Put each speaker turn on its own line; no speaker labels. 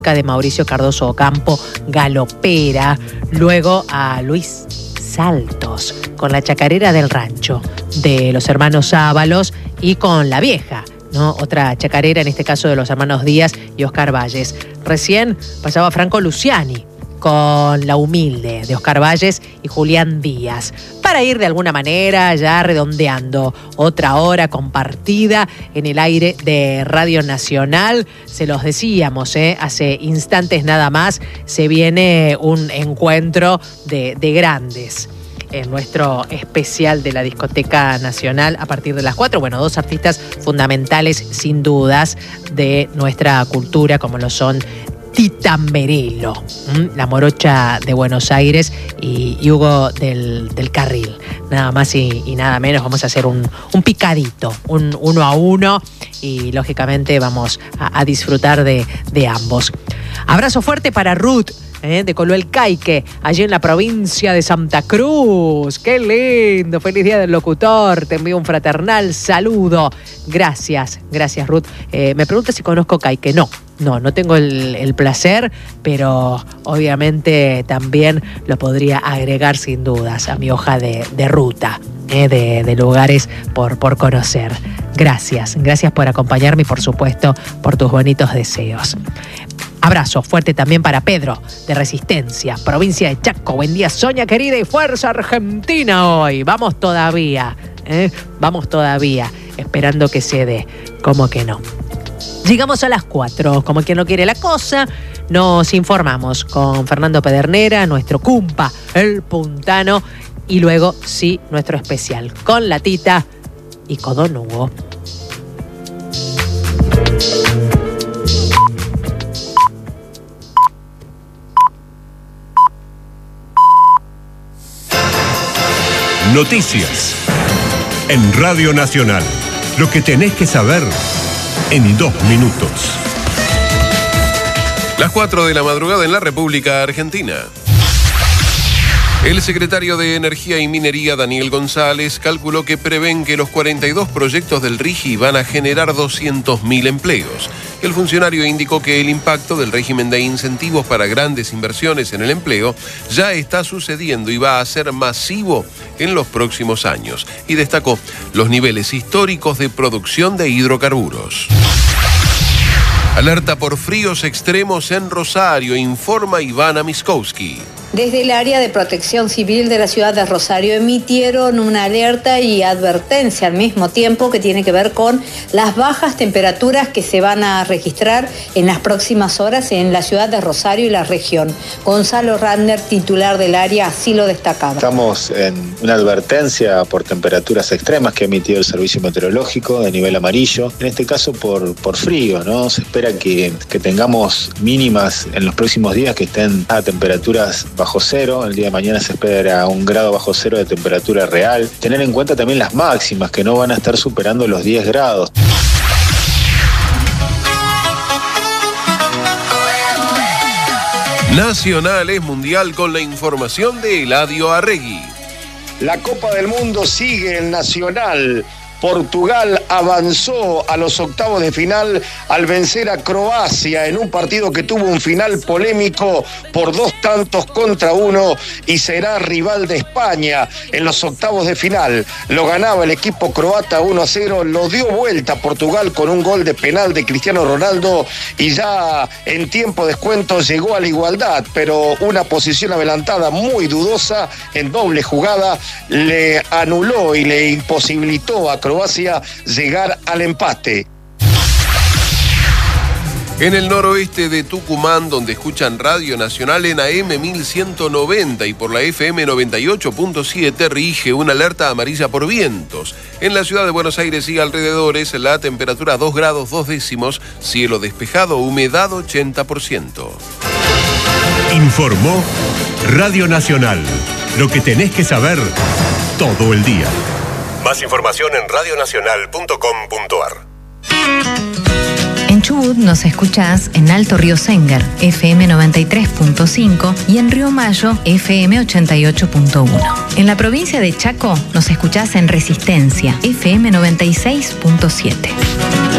de Mauricio Cardoso Ocampo, Galopera, luego a Luis Saltos con La Chacarera del Rancho de los hermanos Ábalos y con La Vieja, ¿no? Otra chacarera, en este caso de los hermanos Díaz y Oscar Valles. Recién pasaba Franco Luciani con La Humilde de Oscar Valles y Julián Díaz, para ir de alguna manera ya redondeando otra hora compartida en el aire de Radio Nacional. Se los decíamos, hace instantes nada más, se viene un encuentro de grandes en nuestro especial de la Discoteca Nacional a partir de las 4. Bueno, dos artistas fundamentales sin dudas de nuestra cultura, como lo son Tita Merelo, la morocha de Buenos Aires, y Hugo del Carril. Nada más y nada menos. Vamos a hacer un picadito, un 1 a 1, y lógicamente vamos a disfrutar de ambos. Abrazo fuerte para Ruth, de Coloel Caique, allí en la provincia de Santa Cruz. ¡Qué lindo! ¡Feliz Día del Locutor! Te envío un fraternal saludo. Gracias Ruth. Me pregunta si conozco Caique. No tengo el placer, pero obviamente también lo podría agregar sin dudas a mi hoja de ruta, de lugares por conocer. Gracias por acompañarme y por supuesto por tus bonitos deseos. Abrazo fuerte también para Pedro, de Resistencia, provincia de Chaco. Buen día, Soña querida, y fuerza Argentina hoy. Vamos todavía, esperando que se dé, como que no. Llegamos a las 4, como quien no quiere la cosa. Nos informamos con Fernando Pedernera, nuestro cumpa, el puntano, y luego, sí, nuestro especial con la Tita y con Don Hugo.
Noticias en Radio Nacional. Lo que tenés que saber en 2 minutos.
Las 4 de la madrugada en la República Argentina. El secretario de Energía y Minería, Daniel González, calculó que prevén que los 42 proyectos del RIGI van a generar 200.000 empleos. El funcionario indicó que el impacto del régimen de incentivos para grandes inversiones en el empleo ya está sucediendo y va a ser masivo en los próximos años. Y destacó los niveles históricos de producción de hidrocarburos. Alerta por fríos extremos en Rosario, informa Ivana Miskowski.
Desde el área de protección civil de la ciudad de Rosario emitieron una alerta y advertencia al mismo tiempo que tiene que ver con las bajas temperaturas que se van a registrar en las próximas horas en la ciudad de Rosario y la región. Gonzalo Rander, titular del área, así lo destacaba.
Estamos en una advertencia por temperaturas extremas que ha emitido el Servicio Meteorológico de nivel amarillo, en este caso por frío, ¿no? Se espera que tengamos mínimas en los próximos días que estén a temperaturas bajo cero. El día de mañana se espera 1 grado bajo cero de temperatura real. Tener en cuenta también las máximas, que no van a estar superando los 10 grados.
Nacional es mundial con la información de Eladio Arregui.
La Copa del Mundo sigue en Nacional. Portugal avanzó a los octavos de final al vencer a Croacia en un partido que tuvo un final polémico por 2-1 y será rival de España en los octavos de final. Lo ganaba el equipo croata 1-0, lo dio vuelta Portugal con un gol de penal de Cristiano Ronaldo y ya en tiempo de descuento llegó a la igualdad, pero una posición adelantada muy dudosa en doble jugada le anuló y le imposibilitó a Croacia llegar al empate.
En el noroeste de Tucumán, donde escuchan Radio Nacional en AM 1190 y por la FM 98.7, rige una alerta amarilla por vientos. En la ciudad de Buenos Aires y alrededores, la temperatura 2 grados 2 décimos, cielo despejado, humedad 80%.
Informó Radio Nacional. Lo que tenés que saber todo el día. Más información en radionacional.com.ar.
En Chubut nos escuchás en Alto Río Sengar, FM 93.5 y en Río Mayo, FM 88.1. En la provincia de Chaco nos escuchás en Resistencia, FM 96.7.